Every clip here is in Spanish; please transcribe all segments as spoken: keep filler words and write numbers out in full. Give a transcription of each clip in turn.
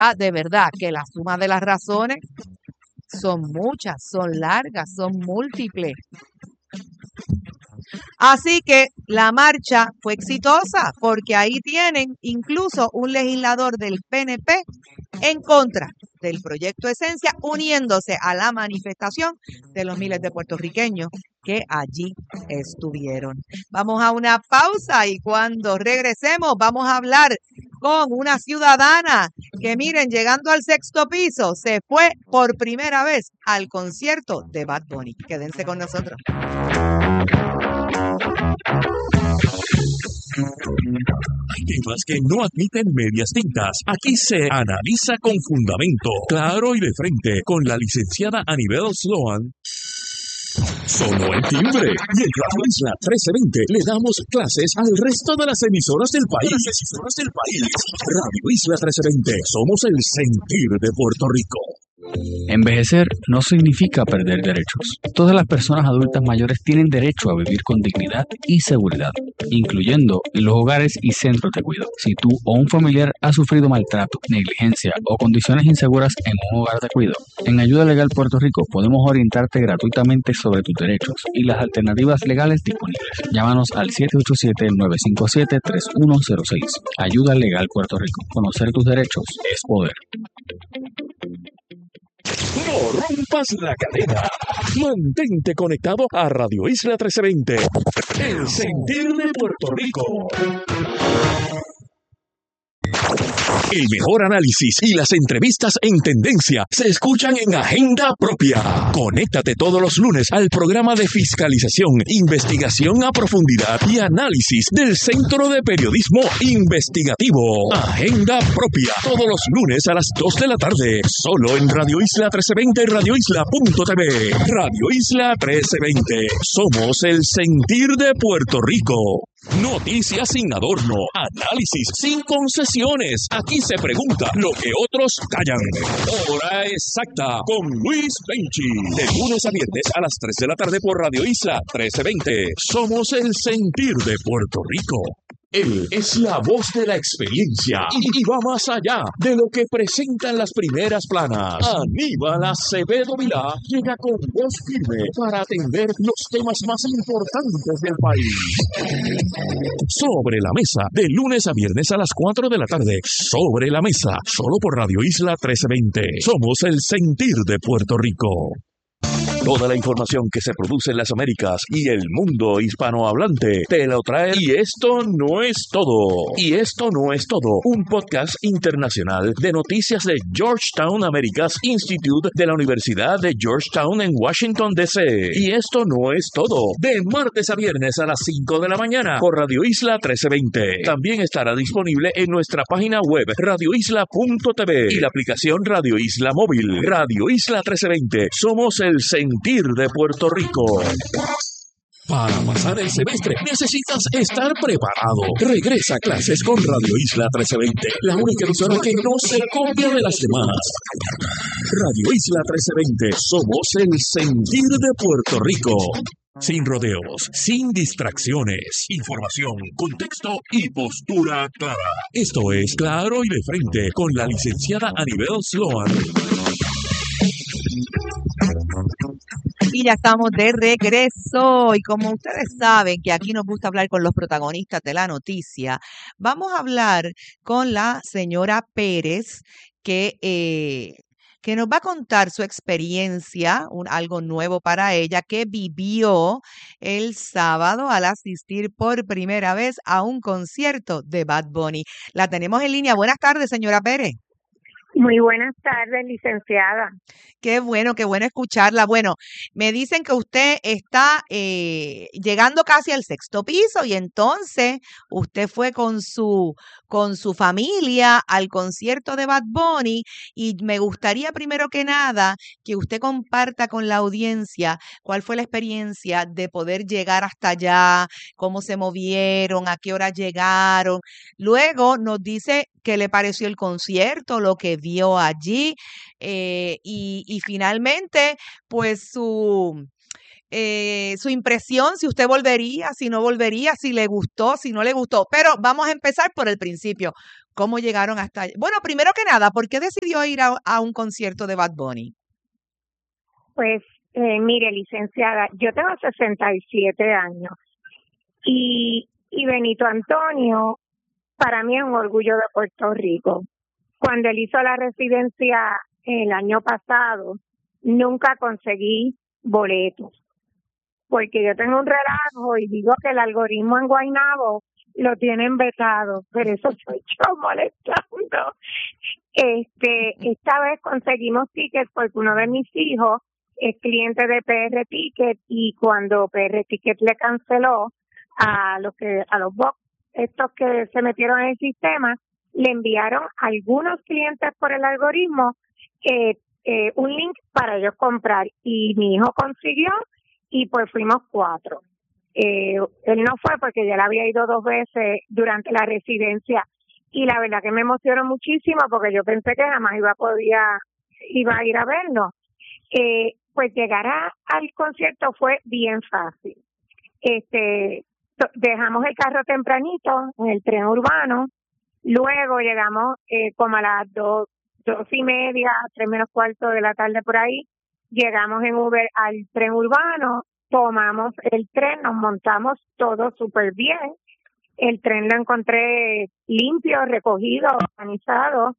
Ah, de verdad que la suma de las razones son muchas, son largas, son múltiples. Así que la marcha fue exitosa porque ahí tienen incluso un legislador del P N P en contra del proyecto Esencia, uniéndose a la manifestación de los miles de puertorriqueños que allí estuvieron. Vamos a una pausa y cuando regresemos vamos a hablar con una ciudadana que, miren, llegando al sexto piso, se fue por primera vez al concierto de Bad Bunny. Quédense con nosotros. Hay temas que no admiten medias tintas. Aquí se analiza con fundamento, claro y de frente, con la licenciada Anibel Sloan. Sonó el timbre y en Radio Isla trece veinte le damos clases al resto de las emisoras del país. Las emisoras del país. Radio Isla trece veinte, somos el sentir de Puerto Rico. Envejecer no significa perder derechos. Todas las personas adultas mayores tienen derecho a vivir con dignidad y seguridad, incluyendo en los hogares y centros de cuidado. Si tú o un familiar ha sufrido maltrato, negligencia o condiciones inseguras en un hogar de cuidado, en Ayuda Legal Puerto Rico podemos orientarte gratuitamente sobre tus derechos y las alternativas legales disponibles. Llámanos al siete ocho siete, nueve cinco siete, tres uno cero seis. Ayuda Legal Puerto Rico. Conocer tus derechos es poder. No rompas la cadena. Mantente conectado a Radio Isla trece veinte. El sentir de Puerto Rico. El mejor análisis y las entrevistas en tendencia se escuchan en Agenda Propia. Conéctate todos los lunes al programa de fiscalización, investigación a profundidad y análisis del Centro de Periodismo Investigativo. Agenda Propia, todos los lunes a las dos de la tarde, solo en Radio Isla trece veinte y radio isla punto t v. Radio Isla trece veinte, somos el sentir de Puerto Rico. Noticias sin adorno, análisis sin concesiones. Aquí se pregunta lo que otros callan. Hora exacta con Luis Benchi. De lunes a viernes a las tres de la tarde por Radio Isla trece veinte. Somos el sentir de Puerto Rico. Él es la voz de la experiencia y, y va más allá de lo que presentan las primeras planas. Aníbal Acevedo Vilá llega con voz firme para atender los temas más importantes del país. Sobre la mesa, de lunes a viernes a las cuatro de la tarde. Sobre la mesa, solo por Radio Isla trece veinte. Somos el sentir de Puerto Rico. Toda la información que se produce en las Américas y el mundo hispanohablante te lo trae. Y esto no es todo. Y esto no es todo. Un podcast internacional de noticias de Georgetown Americas Institute de la Universidad de Georgetown en Washington, D C Y esto no es todo. De martes a viernes a las cinco de la mañana por Radio Isla trece veinte. También estará disponible en nuestra página web radio isla punto t v y la aplicación Radio Isla Móvil. Radio Isla trece veinte. Somos el sentir de Puerto Rico. Para pasar el semestre necesitas estar preparado. Regresa a clases con Radio Isla trece veinte, la única emisora que no se copia de las demás. Radio Isla trece veinte, somos el sentir de Puerto Rico. Sin rodeos, sin distracciones, información, contexto y postura clara. Esto es Claro y de Frente con la licenciada Anibel Sloan. Y ya estamos de regreso y como ustedes saben que aquí nos gusta hablar con los protagonistas de la noticia, vamos a hablar con la señora Pérez que, eh, que nos va a contar su experiencia, un, algo nuevo para ella que vivió el sábado al asistir por primera vez a un concierto de Bad Bunny. La tenemos en línea. Buenas tardes, señora Pérez. Muy buenas tardes, licenciada. Qué bueno, qué bueno escucharla. Bueno, me dicen que usted está eh, llegando casi al sexto piso y entonces usted fue con su con su familia al concierto de Bad Bunny y me gustaría primero que nada que usted comparta con la audiencia cuál fue la experiencia de poder llegar hasta allá, cómo se movieron, a qué hora llegaron. Luego nos dice qué le pareció el concierto, lo que vio allí eh, y, y finalmente pues su... Eh, su impresión, si usted volvería, si no volvería, si le gustó, si no le gustó. Pero vamos a empezar por el principio. ¿Cómo llegaron hasta allá? Bueno, primero que nada, ¿por qué decidió ir a, a un concierto de Bad Bunny? Pues, eh, mire, licenciada, yo tengo sesenta y siete años y, y Benito Antonio para mí es un orgullo de Puerto Rico. Cuando él hizo la residencia el año pasado, nunca conseguí boletos, porque yo tengo un relajo y digo que el algoritmo en Guaynabo lo tienen vetado, pero eso soy yo molestando. Este, esta vez conseguimos tickets porque uno de mis hijos es cliente de P R Ticket y cuando P R Ticket le canceló a los que a los box estos que se metieron en el sistema, le enviaron a algunos clientes por el algoritmo eh, eh, un link para ellos comprar y mi hijo consiguió y pues fuimos cuatro. Eh, él no fue porque ya le había ido dos veces durante la residencia y la verdad que me emocionó muchísimo porque yo pensé que jamás iba a poder, iba a ir a verlo. Eh, pues llegar a, al concierto fue bien fácil. Este, dejamos el carro tempranito en el tren urbano, luego llegamos eh, como a las dos, dos y media, tres menos cuarto de la tarde por ahí, llegamos en Uber al tren urbano, tomamos el tren, nos montamos todo súper bien, el tren lo encontré limpio, recogido, organizado,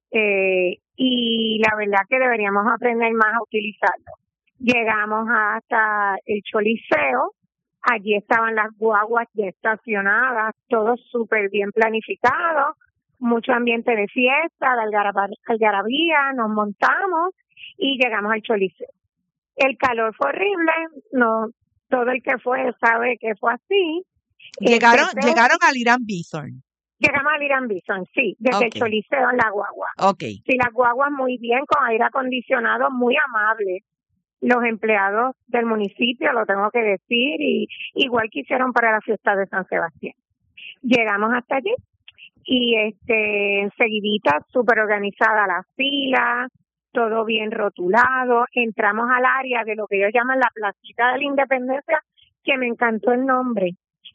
eh, y la verdad que deberíamos aprender más a utilizarlo. Llegamos hasta el Choliseo, allí estaban las guaguas ya estacionadas, todo súper bien planificado, mucho ambiente de fiesta, de algarab- algarabía, nos montamos y llegamos al Choliseo. El calor fue horrible, no, todo el que fue sabe que fue así. Llegaron, Este, llegaron al Irán Bithorn. Llegamos al Irán Bithorn, sí, desde Okay. el Choliseo en la guagua. Okay. Sí, las guaguas muy bien, con aire acondicionado, muy amable. Los empleados del municipio, lo tengo que decir, y igual que hicieron para la fiesta de San Sebastián. Llegamos hasta allí y este enseguidita súper organizada la fila, todo bien rotulado, entramos al área de lo que ellos llaman la placita de la Independencia, que me encantó el nombre.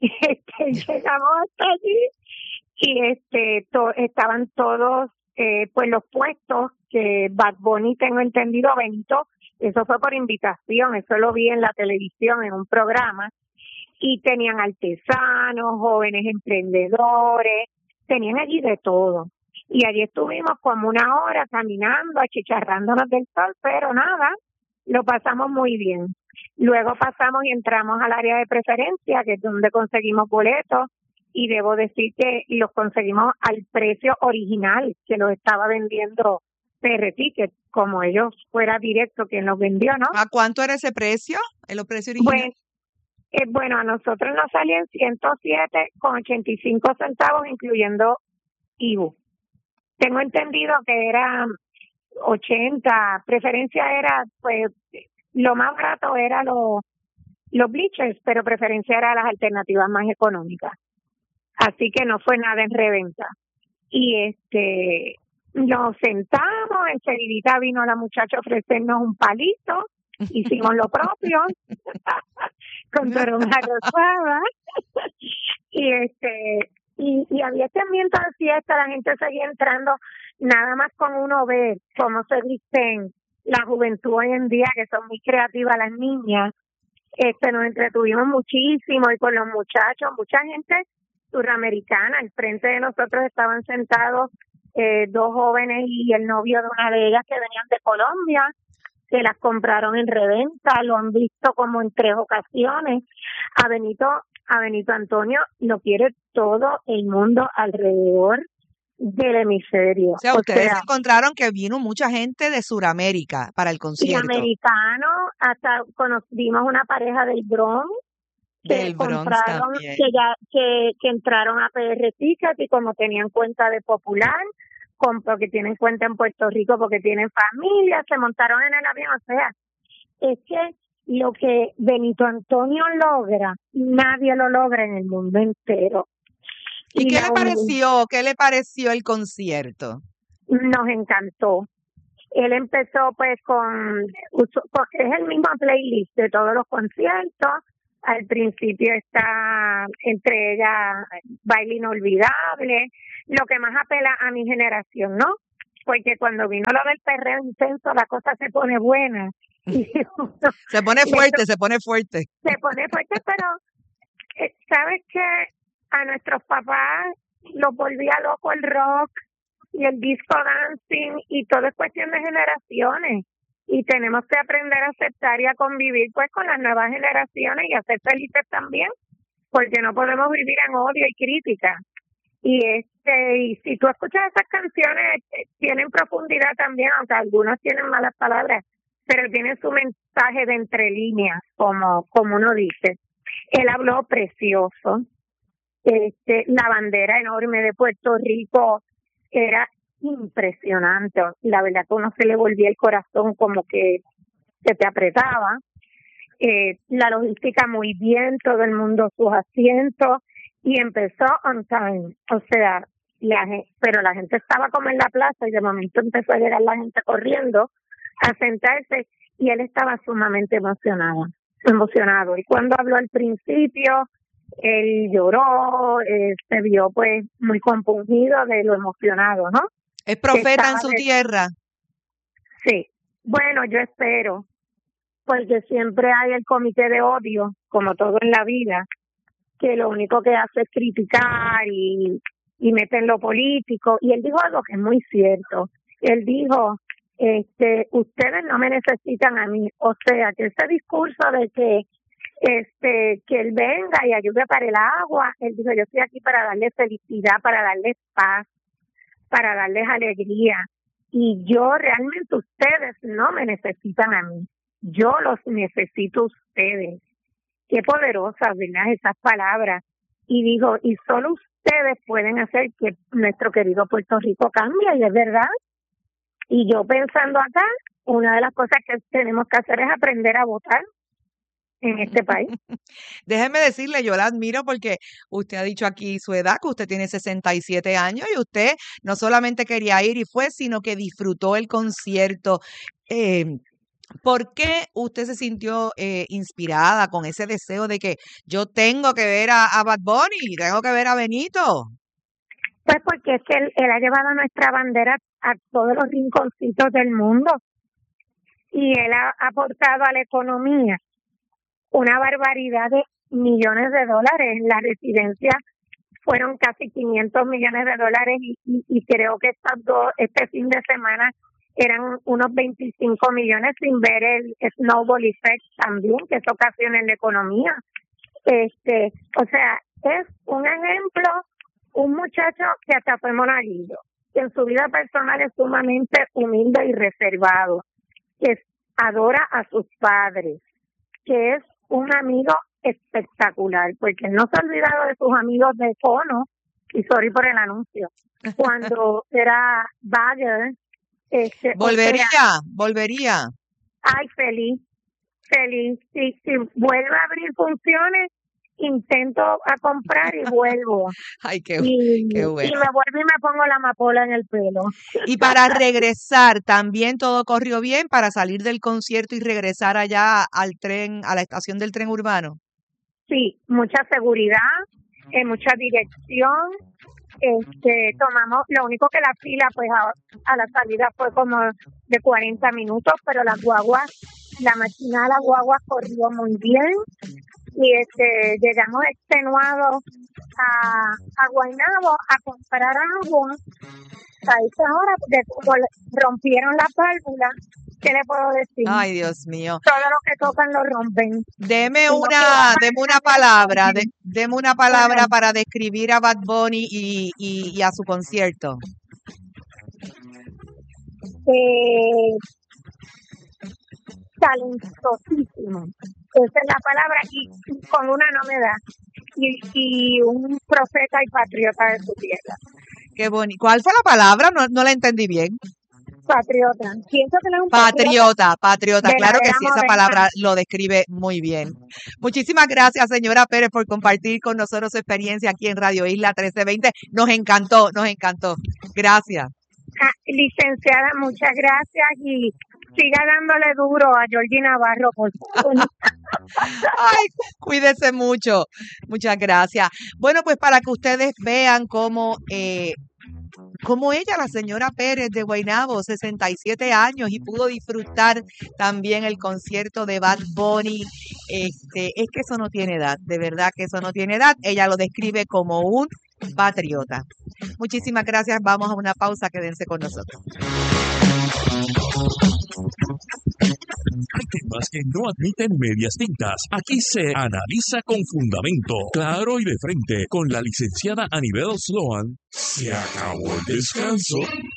Este, llegamos hasta allí y este to, estaban todos eh, pues los puestos que Bad Bunny, tengo entendido, Benito, eso fue por invitación, eso lo vi en la televisión en un programa, y tenían artesanos, jóvenes emprendedores, tenían allí de todo. Y allí estuvimos como una hora caminando, achicharrándonos del sol, pero nada, lo pasamos muy bien. Luego pasamos y entramos al área de preferencia, que es donde conseguimos boletos, y debo decir que los conseguimos al precio original que los estaba vendiendo P R Ticket, como ellos fuera directo quien los vendió, ¿no? ¿A cuánto era ese precio? ¿El precio original? Bueno, eh, bueno, a nosotros nos salían ciento siete con ochenta y cinco centavos, incluyendo I V U. Tengo entendido que era ochenta, preferencia era, pues, lo más barato era los, los bleachers, pero preferencia era las alternativas más económicas. Así que no fue nada en reventa. Y este, nos sentamos, enseguidita vino la muchacha a ofrecernos un palito, hicimos lo propio, con toronja rosada, y este, y, y había este ambiente de fiesta, la gente seguía entrando, nada más con uno ver cómo se visten la juventud hoy en día, que son muy creativas las niñas. Este, nos entretuvimos muchísimo, y con los muchachos, mucha gente suramericana. Al frente de nosotros estaban sentados eh, dos jóvenes y el novio de una de ellas que venían de Colombia, que las compraron en reventa, lo han visto como en tres ocasiones. A Benito, a Benito Antonio lo quiere todo el mundo alrededor del hemisferio. O sea, o ustedes sea, encontraron que vino mucha gente de Sudamérica para el y concierto. americanos, hasta conocimos una pareja del Bronx que Del Bronx compraron, también. que ya que, que entraron a P R Ticket, y como tenían cuenta de Popular, con, porque tienen cuenta en Puerto Rico, porque tienen familia, se montaron en el avión. O sea, es que lo que Benito Antonio logra, nadie lo logra en el mundo entero. ¿Y, Y qué la le pareció? ¿Qué le pareció el concierto? Nos encantó. Él empezó pues con, porque es el mismo playlist de todos los conciertos, al principio está entre ellas Baile Inolvidable, lo que más apela a mi generación, ¿no? Porque cuando vino lo del perreo intenso, la cosa se pone buena. Y uno, se pone fuerte, se pone fuerte. Se pone fuerte, pero eh, ¿sabes qué? A nuestros papás los volvía loco el rock y el disco dancing, y todo es cuestión de generaciones. Y tenemos que aprender a aceptar y a convivir pues con las nuevas generaciones y a ser felices también, porque no podemos vivir en odio y crítica. Y este y si tú escuchas esas canciones, tienen profundidad también, aunque algunos tienen malas palabras, pero tienen su mensaje de entre líneas, como, como uno dice. Él habló precioso. Este, la bandera enorme de Puerto Rico era impresionante. La verdad que uno se le volvía el corazón como que se te apretaba. Eh, la logística muy bien, todo el mundo sus asientos, y empezó on time. O sea, la gente, pero la gente estaba como en la plaza y de momento empezó a llegar la gente corriendo a sentarse y él estaba sumamente emocionado, emocionado. Y cuando habló al principio, él lloró, eh, se vio pues muy compungido de lo emocionado, ¿no? Es profeta en su de... tierra. Sí, bueno, yo espero, porque siempre hay el comité de odio, como todo en la vida, que lo único que hace es criticar y, y mete en lo político. Y él dijo algo que es muy cierto. Él dijo, este, ustedes no me necesitan a mí. O sea, que ese discurso de que este que él venga y ayude para el agua, él dijo, yo estoy aquí para darles felicidad, para darles paz, para darles alegría, y yo realmente, ustedes no me necesitan a mí, yo los necesito a ustedes. Qué poderosas, ¿verdad?, esas palabras. Y dijo, y solo ustedes pueden hacer que nuestro querido Puerto Rico cambie, y es verdad. Y yo pensando acá, una de las cosas que tenemos que hacer es aprender a votar en este país. Déjeme decirle, yo la admiro porque usted ha dicho aquí su edad, que usted tiene sesenta y siete años, y usted no solamente quería ir y fue, sino que disfrutó el concierto. Eh, ¿Por qué usted se sintió eh, inspirada con ese deseo de que yo tengo que ver a, a Bad Bunny, tengo que ver a Benito? Pues porque es que él, él ha llevado nuestra bandera a todos los rinconcitos del mundo, y él ha aportado a la economía una barbaridad de millones de dólares. La residencia fueron casi quinientos millones de dólares, y, y, y creo que estas dos, este fin de semana eran unos veinticinco millones, sin ver el snowball effect también, que eso ocasiona en la economía. Este, o sea, es un ejemplo, un muchacho que hasta fue monaguillo, que en su vida personal es sumamente humilde y reservado, que adora a sus padres, que es un amigo espectacular, porque no se ha olvidado de sus amigos de Cono, y sorry por el anuncio, cuando era Bagger. Este, volvería, o sea, volvería. Ay, feliz, feliz. Si, si vuelve a abrir funciones, intento a comprar y vuelvo. Ay, qué, y, qué bueno. Y me vuelvo y me pongo la amapola en el pelo. Y para regresar, ¿también todo corrió bien para salir del concierto y regresar allá al tren, a la estación del tren urbano? Sí, mucha seguridad, eh, mucha dirección. Este, tomamos, lo único que la fila pues a, a la salida fue como de cuarenta minutos, pero las guaguas, la máquina de las guaguas corrió muy bien, y este llegamos extenuados a, a Guaynabo a comprar agua a esa hora, porque como rompieron la válvula, ¿qué le puedo decir? Ay, Dios mío. Todo lo que tocan lo rompen. Deme una, deme una palabra, de, deme una palabra bueno. para describir a Bad Bunny y, y, y a su concierto. Eh, talentosísimo. Esa es la palabra, y con una no me da. Y, y un profeta y patriota de su tierra. Qué bonito. ¿Cuál fue la palabra? No, no la entendí bien. Patriota. Pienso que es un patriota, patriota, patriota. Claro que sí, esa palabra lo describe muy bien. Muchísimas gracias, señora Pérez, por compartir con nosotros su experiencia aquí en Radio Isla trece veinte. Nos encantó, nos encantó. Gracias. Ah, licenciada, muchas gracias, y siga dándole duro a Georgie Navarro, por favor. Ay, cuídese mucho. Muchas gracias. Bueno, pues para que ustedes vean cómo, eh, cómo ella, la señora Pérez de Guaynabo, sesenta y siete años, y pudo disfrutar también el concierto de Bad Bunny. Este, es que eso no tiene edad, de verdad que eso no tiene edad. Ella lo describe como un patriota. Muchísimas gracias. Vamos a una pausa. Quédense con nosotros. Hay temas que no admiten medias tintas. Aquí se analiza con fundamento, claro y de frente, con la licenciada Anibel Sloan. Se acabó el descanso.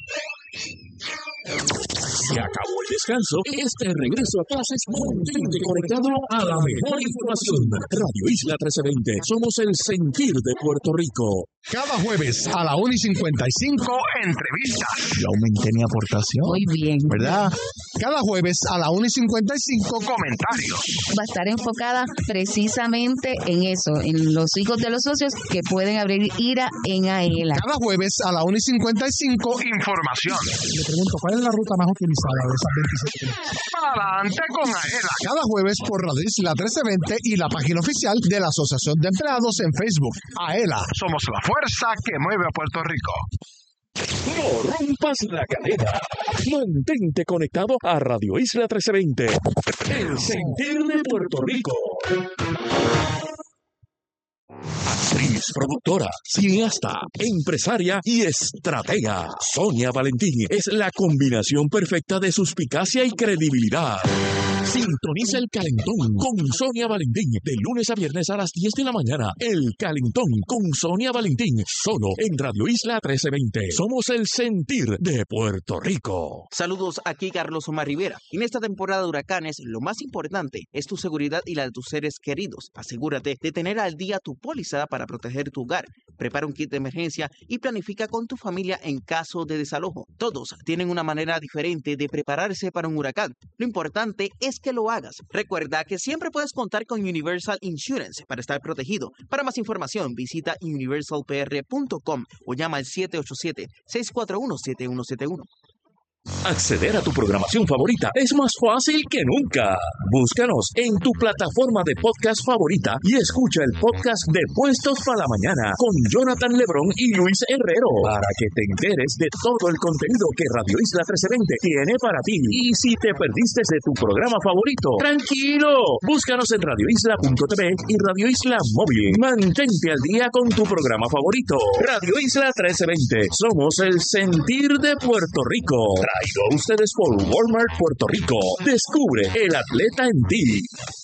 Se acabó el descanso. Este regreso a clases mantente conectado a la mejor información. Radio Isla trece veinte. Somos el sentir de Puerto Rico. Cada jueves a la una y cincuenta y cinco, entrevista. Yo aumenté mi aportación. Muy bien. ¿Verdad? Cada jueves a la una y cincuenta y cinco, comentarios. Va a estar enfocada precisamente en eso, en los hijos de los socios que pueden abrir IRA en AELA. Cada jueves a la una y cincuenta y cinco, información. Le pregunto, ¿cuál es la ruta más utilizada de esas veintisiete? Adelante con AELA. Cada jueves por Radio Isla trece veinte y la página oficial de la Asociación de Empleados en Facebook. AELA, somos la fuerza que mueve a Puerto Rico. No rompas la cadena. Mantente conectado a Radio Isla trece veinte. El sentir de Puerto Rico. Actriz, productora, cineasta, empresaria y estratega. Sonia Valentín es la combinación perfecta de suspicacia y credibilidad. Sintoniza El Calentón con Sonia Valentín de lunes a viernes a las diez de la mañana. El Calentón con Sonia Valentín, solo en Radio Isla trece veinte. Somos el sentir de Puerto Rico. Saludos, aquí Carlos Omar Rivera. En esta temporada de huracanes, lo más importante es tu seguridad y la de tus seres queridos. Asegúrate de tener al día tu póliza para proteger tu hogar. Prepara un kit de emergencia y planifica con tu familia en caso de desalojo. Todos tienen una manera diferente de prepararse para un huracán. Lo importante es que lo hagas. Recuerda que siempre puedes contar con Universal Insurance para estar protegido. Para más información, visita universal p r punto com o llama al siete ocho siete, seis cuatro uno, siete uno siete uno. Acceder a tu programación favorita es más fácil que nunca. Búscanos en tu plataforma de podcast favorita y escucha el podcast de Puestos para la Mañana con Jonathan Lebrón y Luis Herrero para que te enteres de todo el contenido que Radio Isla trece veinte tiene para ti. Y si te perdiste de tu programa favorito, tranquilo. Búscanos en radio isla punto t v y Radio Isla Móvil. Mantente al día con tu programa favorito. Radio Isla trece veinte. Somos el sentir de Puerto Rico. Traído a ustedes por Walmart Puerto Rico. Descubre el atleta en ti.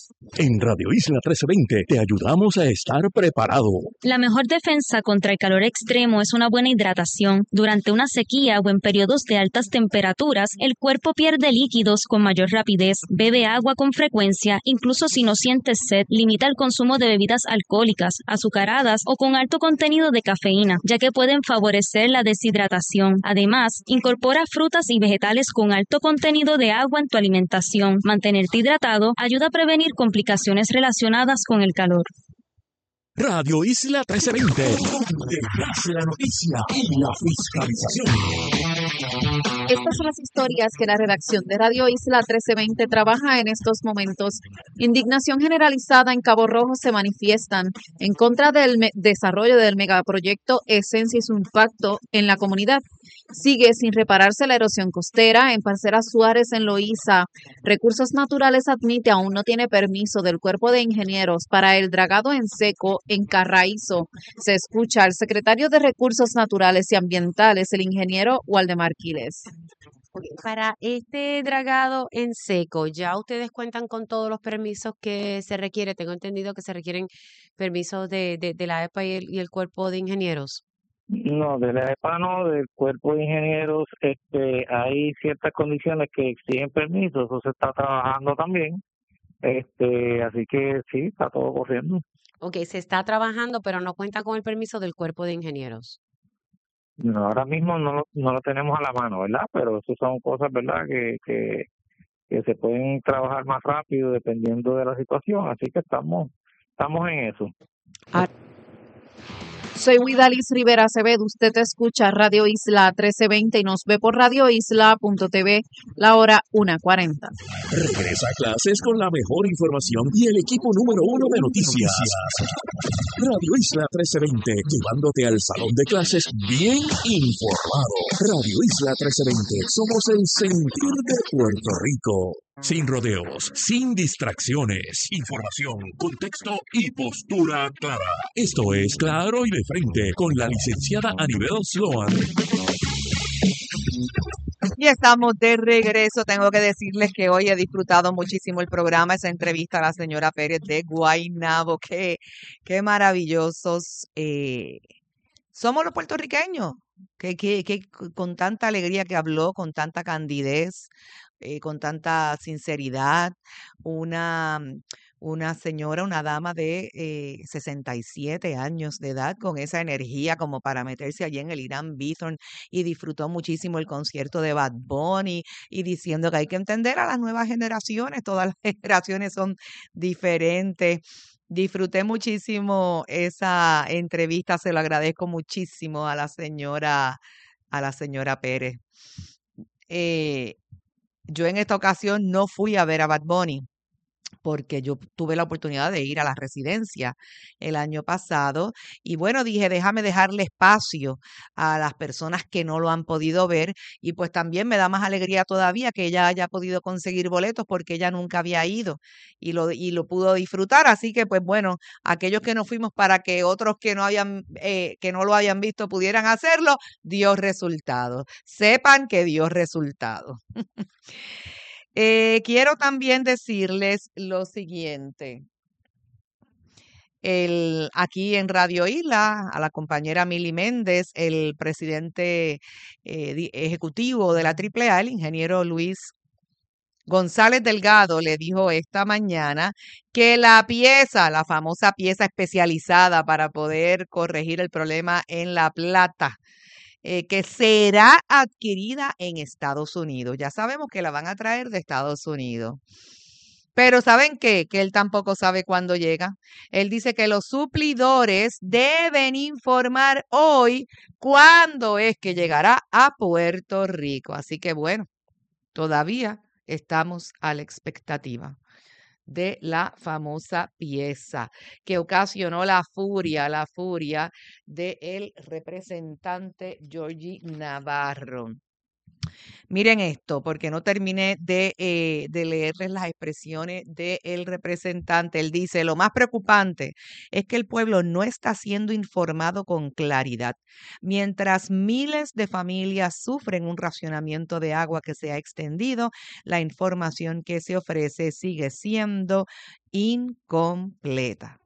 En Radio Isla trece veinte te ayudamos a estar preparado. La mejor defensa contra el calor extremo es una buena hidratación. Durante una sequía o en periodos de altas temperaturas, el cuerpo pierde líquidos con mayor rapidez. Bebe agua con frecuencia, incluso si no sientes sed. Limita el consumo de bebidas alcohólicas, azucaradas o con alto contenido de cafeína, ya que pueden favorecer la deshidratación. Además, incorpora frutas y vegetales con alto contenido de agua en tu alimentación. Mantenerte hidratado ayuda a prevenir complicaciones relacionadas con el calor. Radio Isla trece veinte, donde nace la noticia y la fiscalización. Estas son las historias que la redacción de Radio Isla trece veinte trabaja en estos momentos. Indignación generalizada en Cabo Rojo se manifiestan en contra del me- desarrollo del megaproyecto Esencia y su impacto en la comunidad. Sigue sin repararse la erosión costera en Parceras Suárez en Loíza. Recursos Naturales admite aún no tiene permiso del Cuerpo de Ingenieros para el dragado en seco en Carraízo. Se escucha al secretario de Recursos Naturales y Ambientales, el ingeniero Waldemar Quiles. Para este dragado en seco, ¿ya ustedes cuentan con todos los permisos que se requiere? Tengo entendido que se requieren permisos de, de, de la E P A y el, y el Cuerpo de Ingenieros. No, de la E P A no, del Cuerpo de Ingenieros, este, hay ciertas condiciones que exigen permisos, eso se está trabajando también, este, así que sí, está todo corriendo. Ok, se está trabajando, pero no cuentan con el permiso del Cuerpo de Ingenieros. No, ahora mismo no lo, no lo tenemos a la mano, ¿verdad? Pero eso son cosas, ¿verdad?, que, que, que se pueden trabajar más rápido dependiendo de la situación, así que estamos, estamos en eso. Ah. Soy Widalis Rivera Acevedo. Usted escucha Radio Isla trece veinte y nos ve por radio isla punto t v, la hora una cuarenta. Regresa a clases con la mejor información y el equipo número uno de noticias. Radio Isla trece veinte, llevándote al salón de clases bien informado. Radio Isla trece veinte, somos el sentir de Puerto Rico. Sin rodeos, sin distracciones, información, contexto y postura clara. Esto es Claro y de Frente con la licenciada Anibel Sloan. Y estamos de regreso. Tengo que decirles que hoy he disfrutado muchísimo el programa, esa entrevista a la señora Pérez de Guaynabo. Qué, qué maravillosos eh, somos los puertorriqueños, que, que, que con tanta alegría que habló, con tanta candidez, eh, con tanta sinceridad, una, una señora, una dama de eh, sesenta y siete años de edad, con esa energía como para meterse allí en el Irán Bithorn, y disfrutó muchísimo el concierto de Bad Bunny, y diciendo que hay que entender a las nuevas generaciones, todas las generaciones son diferentes. Disfruté muchísimo esa entrevista, se lo agradezco muchísimo a la señora, a la señora Pérez. Eh, Yo en esta ocasión no fui a ver a Bad Bunny porque yo tuve la oportunidad de ir a la residencia el año pasado y bueno, dije, déjame dejarle espacio a las personas que no lo han podido ver y pues también me da más alegría todavía que ella haya podido conseguir boletos porque ella nunca había ido y lo, y lo pudo disfrutar, así que pues bueno, aquellos que no fuimos para que otros que no habían, eh, que no lo hayan visto pudieran hacerlo, dio resultados. Sepan que dio resultados. Eh, quiero también decirles lo siguiente. El, aquí en Radio Isla, a la compañera Mili Méndez, el presidente eh, di- ejecutivo de la Triple A, el ingeniero Luis González Delgado, le dijo esta mañana que la pieza, la famosa pieza especializada para poder corregir el problema en La Plata, eh, que será adquirida en Estados Unidos. Ya sabemos que la van a traer de Estados Unidos. Pero ¿saben qué? Que él tampoco sabe cuándo llega. Él dice que los suplidores deben informar hoy cuándo es que llegará a Puerto Rico. Así que bueno, todavía estamos a la expectativa de la famosa pieza que ocasionó la furia, la furia del representante Georgie Navarro. Miren esto, porque no terminé de, eh, de leerles las expresiones del representante. Él dice, lo más preocupante es que el pueblo no está siendo informado con claridad. Mientras miles de familias sufren un racionamiento de agua que se ha extendido, la información que se ofrece sigue siendo incompleta.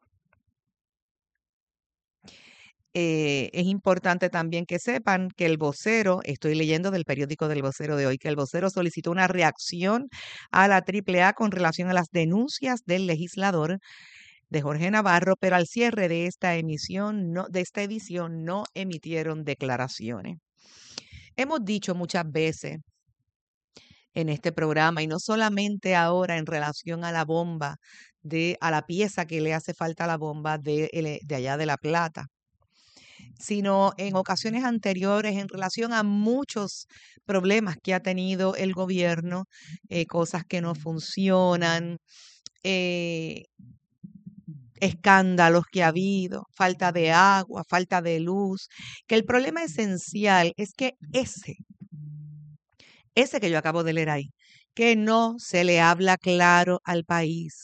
Eh, es importante también que sepan que el vocero, estoy leyendo del periódico del Vocero de hoy, que el vocero solicitó una reacción a la Triple A con relación a las denuncias del legislador de Jorge Navarro, pero al cierre de esta emisión, no, de esta edición, no emitieron declaraciones. Hemos dicho muchas veces en este programa, y no solamente ahora en relación a la bomba, de, a la pieza que le hace falta a la bomba de, ele- de allá de La Plata, sino en ocasiones anteriores en relación a muchos problemas que ha tenido el gobierno, eh, cosas que no funcionan, eh, escándalos que ha habido, falta de agua, falta de luz, que el problema esencial es que ese, ese que yo acabo de leer ahí, que no se le habla claro al país.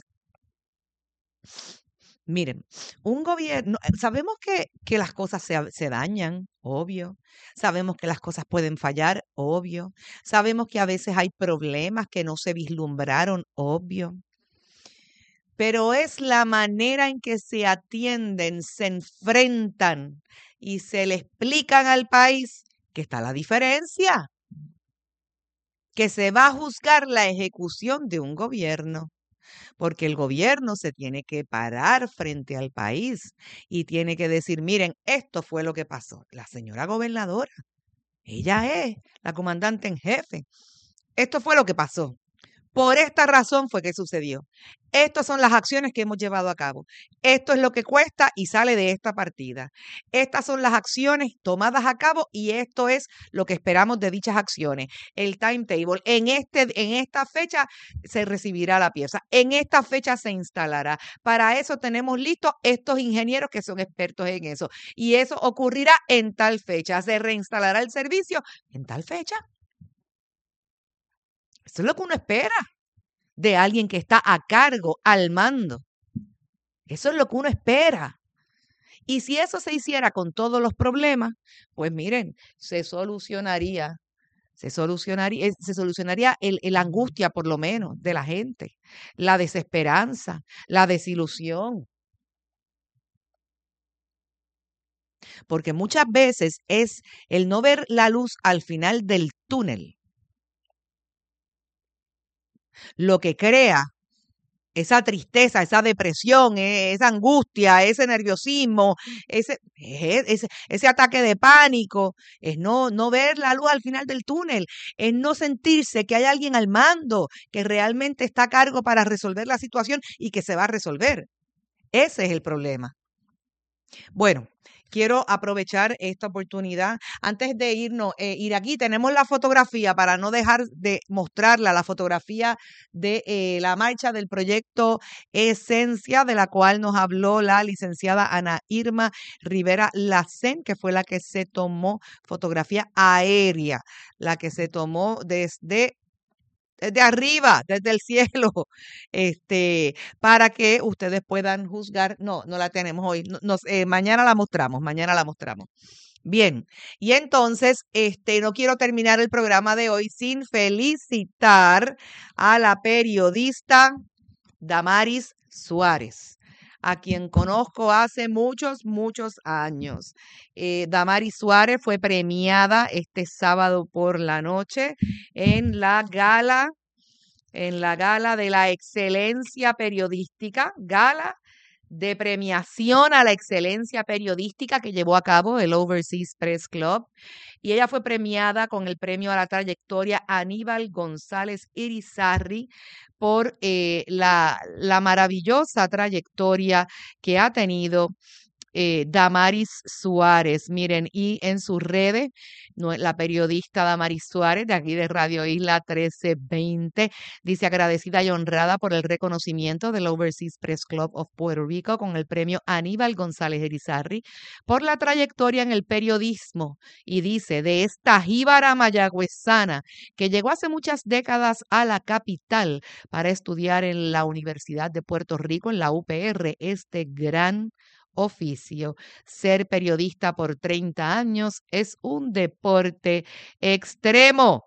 Miren, un gobierno, sabemos que, que las cosas se, se dañan, obvio. Sabemos que las cosas pueden fallar, obvio. Sabemos que a veces hay problemas que no se vislumbraron, obvio. Pero es la manera en que se atienden, se enfrentan y se le explican al país que está la diferencia, que se va a juzgar la ejecución de un gobierno. Porque el gobierno se tiene que parar frente al país y tiene que decir, miren, esto fue lo que pasó. La señora gobernadora, ella es la comandante en jefe. Esto fue lo que pasó. Por esta razón fue que sucedió. Estas son las acciones que hemos llevado a cabo. Esto es lo que cuesta y sale de esta partida. Estas son las acciones tomadas a cabo y esto es lo que esperamos de dichas acciones. El timetable. En, este, en esta fecha se recibirá la pieza. En esta fecha se instalará. Para eso tenemos listos estos ingenieros que son expertos en eso. Y eso ocurrirá en tal fecha. Se reinstalará el servicio en tal fecha. Eso es lo que uno espera de alguien que está a cargo, al mando. Eso es lo que uno espera. Y si eso se hiciera con todos los problemas, pues miren, se solucionaría, se solucionaría, se solucionaría el, el angustia por lo menos de la gente, la desesperanza, la desilusión. Porque muchas veces es el no ver la luz al final del túnel lo que crea esa tristeza, esa depresión, esa angustia, ese nerviosismo, ese, ese, ese ataque de pánico, es no, no ver la luz al final del túnel, es no sentirse que hay alguien al mando que realmente está a cargo para resolver la situación y que se va a resolver. Ese es el problema. Bueno, quiero aprovechar esta oportunidad. Antes de irnos, eh, ir aquí, tenemos la fotografía para no dejar de mostrarla, la fotografía de eh, la marcha del proyecto Esencia, de la cual nos habló la licenciada Ana Irma Rivera Lacén, que fue la que se tomó fotografía aérea, la que se tomó desde desde arriba, desde el cielo, este, para que ustedes puedan juzgar. No, no la tenemos hoy. Nos, eh, mañana la mostramos, mañana la mostramos. Bien, y entonces, este, no quiero terminar el programa de hoy sin felicitar a la periodista Damaris Suárez, a quien conozco hace muchos, muchos años. Eh, Damaris Suárez fue premiada este sábado por la noche en la gala, en la gala de la excelencia periodística, gala de premiación a la excelencia periodística que llevó a cabo el Overseas Press Club. Y ella fue premiada con el premio a la trayectoria Aníbal González Irizarry por eh, la, la maravillosa trayectoria que ha tenido eh, Damaris Suárez. Miren, y en sus redes, no, la periodista Damaris Suárez, de aquí de Radio Isla trece veinte, dice: agradecida y honrada por el reconocimiento del Overseas Press Club of Puerto Rico con el premio Aníbal González Irizarry por la trayectoria en el periodismo. Y dice: de esta jíbara mayagüezana que llegó hace muchas décadas a la capital para estudiar en la Universidad de Puerto Rico, en la U P R, este gran oficio. Ser periodista por treinta años es un deporte extremo.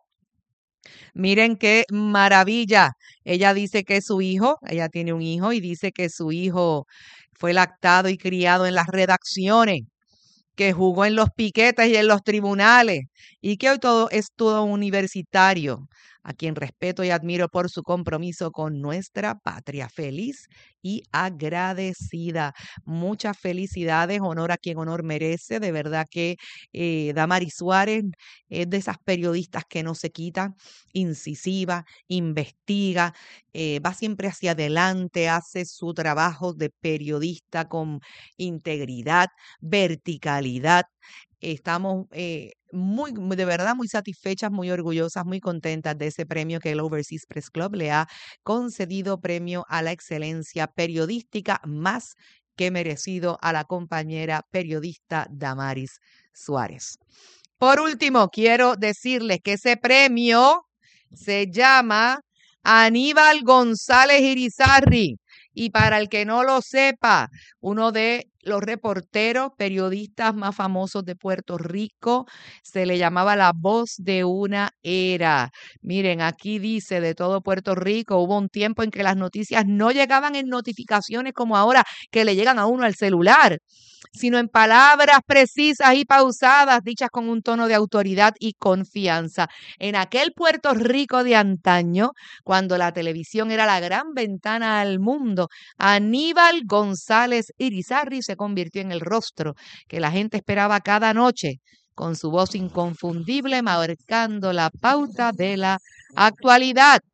Miren qué maravilla. Ella dice que su hijo, ella tiene un hijo y dice que su hijo fue lactado y criado en las redacciones, que jugó en los piquetes y en los tribunales y que hoy todo es todo universitario, a quien respeto y admiro por su compromiso con nuestra patria. Feliz y agradecida. Muchas felicidades, honor a quien honor merece. De verdad que eh, Damaris Suárez es de esas periodistas que no se quitan, incisiva, investiga, eh, va siempre hacia adelante, hace su trabajo de periodista con integridad, verticalidad. Estamos eh, muy, muy, de verdad, muy satisfechas, muy orgullosas, muy contentas de ese premio que el Overseas Press Club le ha concedido, premio a la excelencia periodística más que merecido a la compañera periodista Damaris Suárez. Por último, quiero decirles que ese premio se llama Aníbal González Irizarry. Y para el que no lo sepa, uno de los reporteros, periodistas más famosos de Puerto Rico, se le llamaba la voz de una era. Miren, aquí dice de todo Puerto Rico, hubo un tiempo en que las noticias no llegaban en notificaciones como ahora, que le llegan a uno al celular, sino en palabras precisas y pausadas, dichas con un tono de autoridad y confianza. En aquel Puerto Rico de antaño, cuando la televisión era la gran ventana al mundo, Aníbal González Irizarry se convirtió en el rostro que la gente esperaba cada noche, con su voz inconfundible marcando la pauta de la actualidad.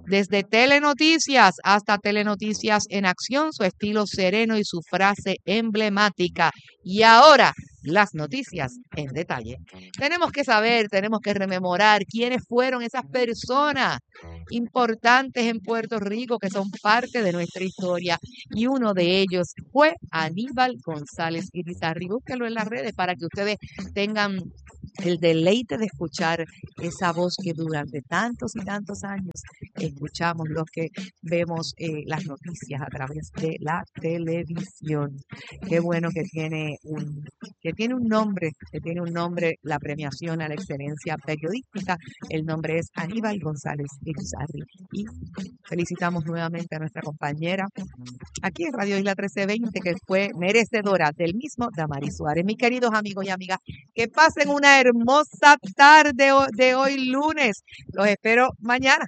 Desde Telenoticias hasta Telenoticias en acción, su estilo sereno y su frase emblemática. Y ahora, las noticias en detalle. Tenemos que saber, tenemos que rememorar quiénes fueron esas personas importantes en Puerto Rico que son parte de nuestra historia. Y uno de ellos fue Aníbal González Irizarry. Búsquenlo en las redes para que ustedes tengan el deleite de escuchar esa voz que durante tantos y tantos años escuchamos los que vemos eh, las noticias a través de la televisión. Qué bueno que tiene un que tiene un nombre, que tiene un nombre la premiación a la excelencia periodística. El nombre es Aníbal González Irizarry. Y felicitamos nuevamente a nuestra compañera aquí en Radio Isla trece veinte, que fue merecedora del mismo Damaris Suárez. Mis queridos amigos y amigas, que pasen una hermosa tarde de hoy lunes. Los espero mañana.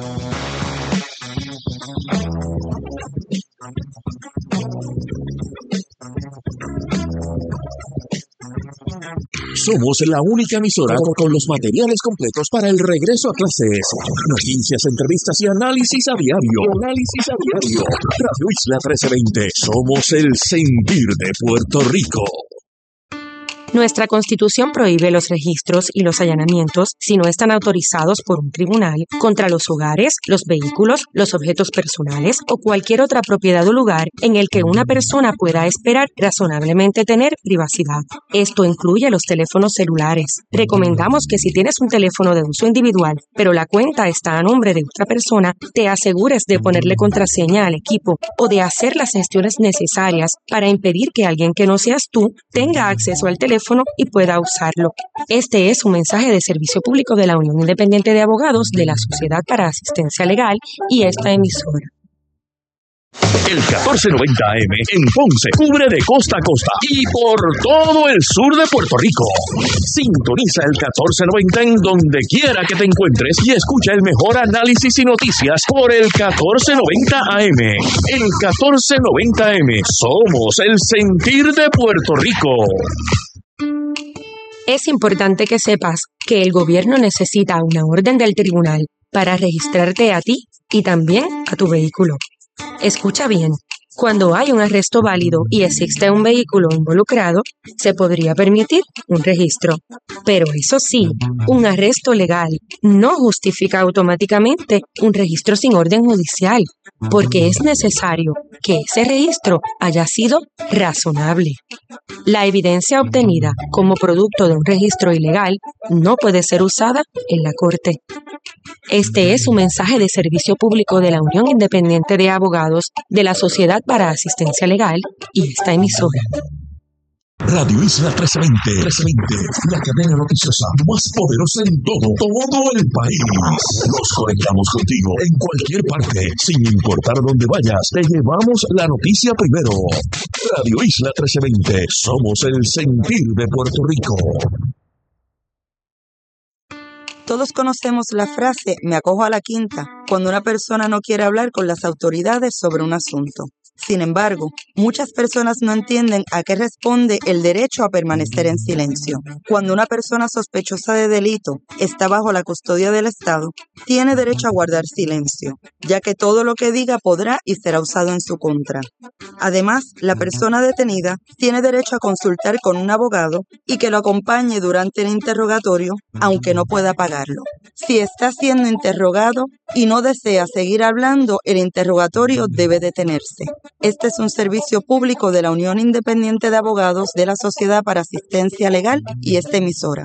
Somos la única emisora con los materiales completos para el regreso a clases. Noticias, entrevistas y análisis a diario. Análisis a diario. Radio Isla trece veinte. Somos el sentir de Puerto Rico. Nuestra Constitución prohíbe los registros y los allanamientos si no están autorizados por un tribunal contra los hogares, los vehículos, los objetos personales o cualquier otra propiedad o lugar en el que una persona pueda esperar razonablemente tener privacidad. Esto incluye los teléfonos celulares. Recomendamos que si tienes un teléfono de uso individual, pero la cuenta está a nombre de otra persona, te asegures de ponerle contraseña al equipo o de hacer las gestiones necesarias para impedir que alguien que no seas tú tenga acceso al teléfono y pueda usarlo. Este es un mensaje de servicio público de la Unión Independiente de Abogados de la Sociedad para Asistencia Legal y esta emisora. El catorce noventa A M en Ponce cubre de costa a costa y por todo el sur de Puerto Rico. Sintoniza el catorce noventa en donde quiera que te encuentres y escucha el mejor análisis y noticias por el catorce noventa A M. El catorce noventa A M. Somos el sentir de Puerto Rico. Es importante que sepas que el gobierno necesita una orden del tribunal para registrarte a ti y también a tu vehículo. Escucha bien, cuando hay un arresto válido y existe un vehículo involucrado, se podría permitir un registro. Pero eso sí, un arresto legal no justifica automáticamente un registro sin orden judicial, porque es necesario que ese registro haya sido razonable. La evidencia obtenida como producto de un registro ilegal no puede ser usada en la corte. Este es un mensaje de servicio público de la Unión Independiente de Abogados de la Sociedad para Asistencia Legal y esta emisora. Radio Isla trece veinte, trece veinte, la cadena noticiosa más poderosa en todo, todo el país. Nos conectamos contigo en cualquier parte, sin importar dónde vayas, te llevamos la noticia primero. Radio Isla trece veinte, somos el sentir de Puerto Rico. Todos conocemos la frase "me acojo a la quinta" cuando una persona no quiere hablar con las autoridades sobre un asunto. Sin embargo, muchas personas no entienden a qué responde el derecho a permanecer en silencio. Cuando una persona sospechosa de delito está bajo la custodia del Estado, tiene derecho a guardar silencio, ya que todo lo que diga podrá y será usado en su contra. Además, la persona detenida tiene derecho a consultar con un abogado y que lo acompañe durante el interrogatorio, aunque no pueda pagarlo. Si está siendo interrogado y no desea seguir hablando, el interrogatorio debe detenerse. Este es un servicio público de la Unión Independiente de Abogados de la Sociedad para Asistencia Legal y esta emisora.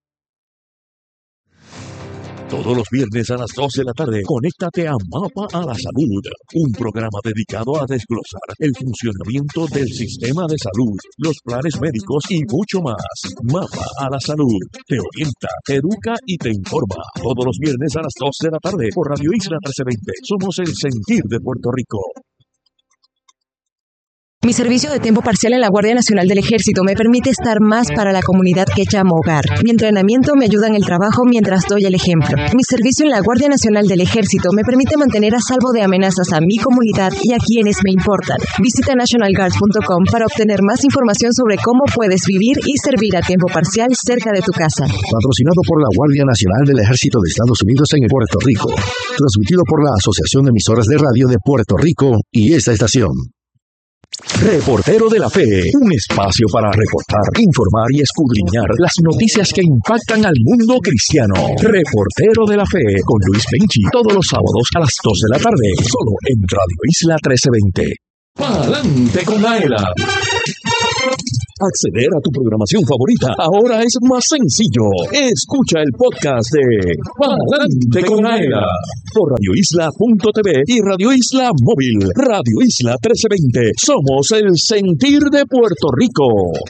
Todos los viernes a las dos de la tarde, conéctate a Mapa a la Salud, un programa dedicado a desglosar el funcionamiento del sistema de salud, los planes médicos y mucho más. Mapa a la Salud te orienta, te educa y te informa. Todos los viernes a las dos de la tarde por Radio Isla trece veinte. Somos el sentir de Puerto Rico. Mi servicio de tiempo parcial en la Guardia Nacional del Ejército me permite estar más para la comunidad que llamo hogar. Mi entrenamiento me ayuda en el trabajo mientras doy el ejemplo. Mi servicio en la Guardia Nacional del Ejército me permite mantener a salvo de amenazas a mi comunidad y a quienes me importan. Visita national guard punto com para obtener más información sobre cómo puedes vivir y servir a tiempo parcial cerca de tu casa. Patrocinado por la Guardia Nacional del Ejército de Estados Unidos en Puerto Rico. Transmitido por la Asociación de Emisoras de Radio de Puerto Rico y esta estación. Reportero de la Fe, un espacio para reportar, informar y escudriñar las noticias que impactan al mundo cristiano. Reportero de la Fe con Luis Penchi, todos los sábados a las dos de la tarde, solo en Radio Isla trece veinte. ¡Pa'lante con Aela! Acceder a tu programación favorita ahora es más sencillo. Escucha el podcast de Pa'lante con Aela por radio isla punto t v y Radio Isla Móvil. Radio Isla trece veinte. Somos el sentir de Puerto Rico.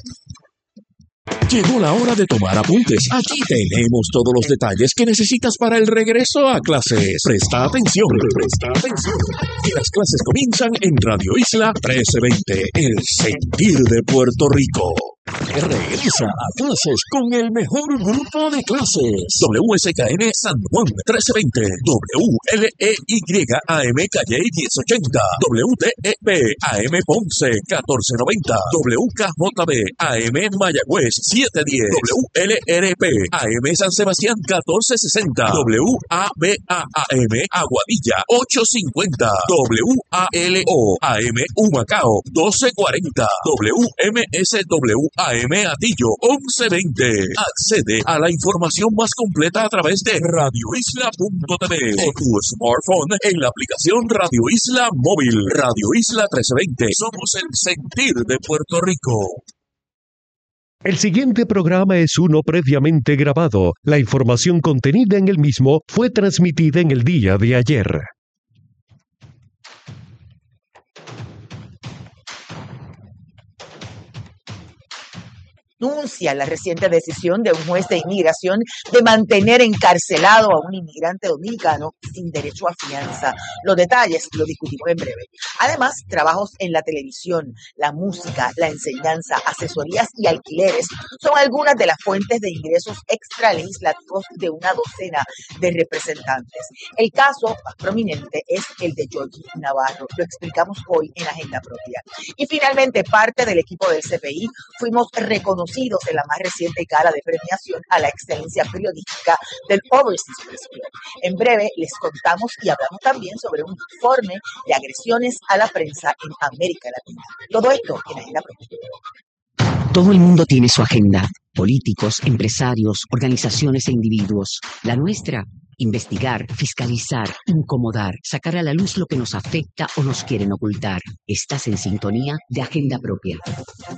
Llegó la hora de tomar apuntes. Aquí tenemos todos los detalles que necesitas para el regreso a clases. Presta atención, presta atención. Y las clases comienzan en Radio Isla trece veinte, el sentir de Puerto Rico. Regresa a clases con el mejor grupo de clases. W S K N San Juan trece veinte, W L E Y A M Calle diez ochenta, W T E P A M Ponce catorce noventa, W K J B A M Mayagüez siete diez, W L R P A M San Sebastián catorce sesenta, W A B A A M Aguadilla ocho cincuenta, W A L O A M Humacao doce cuarenta, W M S W A M Atillo once veinte. Accede a la información más completa a través de radio isla punto t v o tu smartphone en la aplicación Radio Isla Móvil. Radio Isla trece veinte. Somos el sentir de Puerto Rico. El siguiente programa es uno previamente grabado. La información contenida en el mismo fue transmitida en el día de ayer. Denuncia la reciente decisión de un juez de inmigración de mantener encarcelado a un inmigrante dominicano sin derecho a fianza. Los detalles los discutimos en breve. Además, trabajos en la televisión, la música, la enseñanza, asesorías y alquileres son algunas de las fuentes de ingresos extralegislativos de una docena de representantes. El caso más prominente es el de Georgie Navarro. Lo explicamos hoy en Agenda Propia. Y finalmente, parte del equipo del C P I fuimos reconocidos en la más reciente gala de premiación a la excelencia periodística del Overseas Press Club. En breve les contamos y hablamos también sobre un informe de agresiones a la prensa en América Latina. Todo esto en Agenda Propia. Todo el mundo tiene su agenda. Políticos, empresarios, organizaciones e individuos. La nuestra, investigar, fiscalizar, incomodar, sacar a la luz lo que nos afecta o nos quieren ocultar. Estás en sintonía de Agenda Propia.